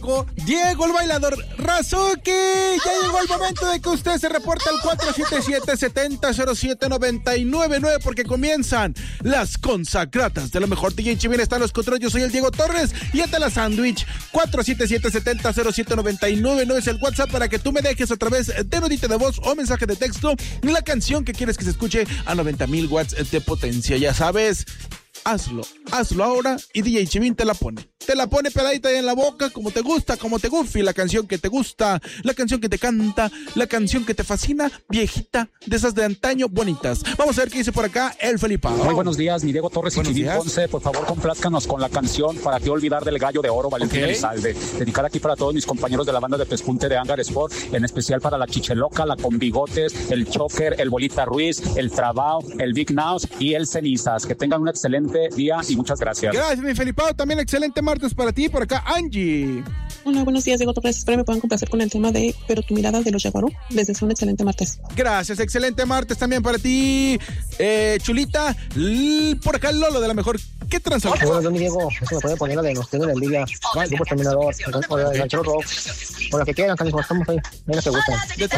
Diego el bailador Razuki. Ya llegó el momento de que usted se reporte al 477-7007-999 porque comienzan las consagradas de lo mejor. DJ Chivin está en los controles, yo soy el Diego Torres y esta la sándwich. 477-7007-999 es el WhatsApp para que tú me dejes a través de notita de voz o mensaje de texto la canción que quieres que se escuche a 90,000 watts de potencia. Ya sabes, hazlo ahora y DJ Chivin te la pone peladita ahí en la boca, como te gusta, como te gufi, la canción que te gusta, la canción que te canta, la canción que te fascina, viejita, de esas de antaño, bonitas. Vamos a ver qué dice por acá el Felipao. Muy buenos días, mi Diego Torres y Chivin Ponce, por favor complázcanos con la canción Para qué olvidar del gallo de oro, Valentín Elizalde. Dedicada aquí para todos mis compañeros de la banda de Pespunte de Hangar Sport, en especial para la Chicheloca, la Con Bigotes, el Choker, el Bolita Ruiz, el Trabao, el Big Naus y el Cenizas. Que tengan un excelente día y muchas gracias. Gracias, mi Felipao, también excelente martes para ti. Por acá, Angie. Hola, buenos días, Diego Torres. Espero me puedan complacer con el tema de Pero tu mirada de los Yaguarú. Les deseo un excelente martes. Gracias, excelente martes también para ti, Chulita. Por acá, Lolo de la mejor. ¿Qué transforma? Bueno, don Diego, eso me puede poner la de los de la Liga, Grupo Terminador, o de Ganchero Rock, o la que quieran, canijo, estamos ahí, mira que gustan.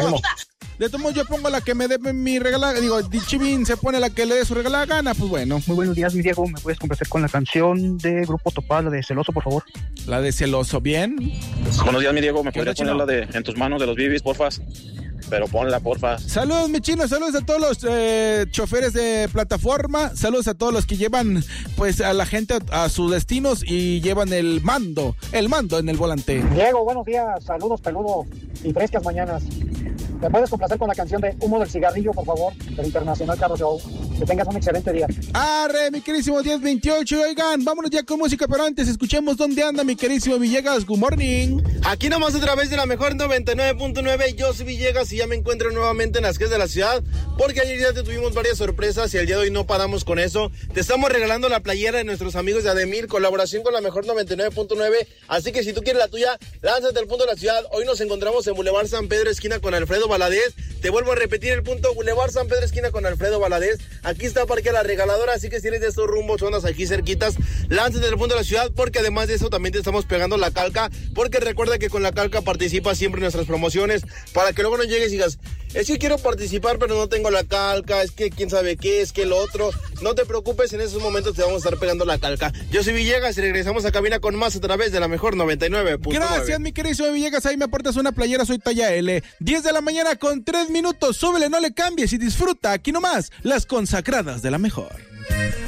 De todos modos, yo pongo la que me dé mi regalada, Chivin se pone la que le dé su regalada gana, pues bueno. Muy buenos días, mi Diego, ¿me puedes complacer con la canción de Grupo Topaz, la de Celoso, por favor? La de Celoso, ¿bien? Buenos días, mi Diego, ¿me podrías poner la de En tus manos de los Bibis, porfas? Pero ponla, porfa. Saludos, mi chino, saludos a todos los choferes de plataforma, saludos a todos los que llevan pues a la gente a sus destinos y llevan el mando en el volante. Diego, buenos días, saludos peludo y frescas mañanas. ¿Me puedes complacer con la canción de Humo del Cigarrillo, por favor, del Internacional Carro Show? Que tengas un excelente día. Arre, mi querísimo 1028. Oigan, vámonos ya con música, pero antes escuchemos dónde anda mi querísimo Villegas. Good morning. Aquí nomás a través de la mejor 99.9. Yo soy Villegas y ya me encuentro nuevamente en las calles de la ciudad, porque ayer ya te tuvimos varias sorpresas y el día de hoy no paramos con eso. Te estamos regalando la playera de nuestros amigos de Ademir, colaboración con la mejor 99.9. Así que si tú quieres la tuya, lánzate al punto de la ciudad. Hoy nos encontramos en Boulevard San Pedro, esquina con Alfredo Valadez. Te vuelvo a repetir el punto: Boulevard San Pedro, esquina con Alfredo Valadez. Aquí está parqueada la regaladora, así que si eres de estos rumbos, zonas aquí cerquitas, lánzate al punto de la ciudad, porque además de eso también te estamos pegando la calca, porque recuerda que con la calca participas siempre en nuestras promociones, para que luego no llegues y digas, es que quiero participar pero no tengo la calca, es que quién sabe qué, es que lo otro. No te preocupes, en esos momentos te vamos a estar pegando la calca. Yo soy Villegas y regresamos a cabina con más a través de la mejor 99.9. Gracias, mi querido Villegas, ahí me aportas una playera, soy talla L. 10 de la mañana con 3 minutos, súbele, no le cambies y disfruta aquí nomás las consagradas de la mejor.